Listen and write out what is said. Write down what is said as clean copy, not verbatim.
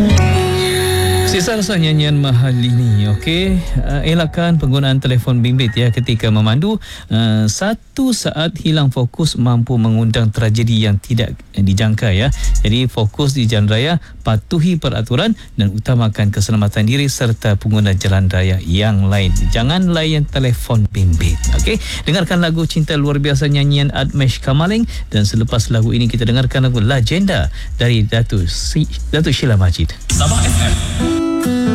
Sisa rasa nyanyian mahal ini, okey. Elakkan penggunaan telefon bimbit ya ketika memandu. Satu saat hilang fokus mampu mengundang tragedi yang tidak dijangka ya. Jadi fokus di jalan raya, patuhi peraturan dan utamakan keselamatan diri serta pengguna jalan raya yang lain. Jangan layan telefon bimbit. Okey. Dengarkan lagu Cinta Luar Biasa nyanyian Admesh Kamaling, dan selepas lagu ini kita dengarkan lagu Legenda dari Datuk Sheila Majid. Sabah FM.